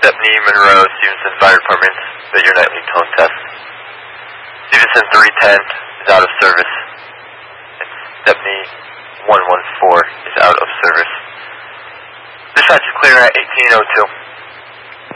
Stepney, Monroe, Stevenson Fire Department, at your nightly tone test. Stevenson 310 is out of service. And Stepney 114 is out of service. Dispatch is clear at 1802.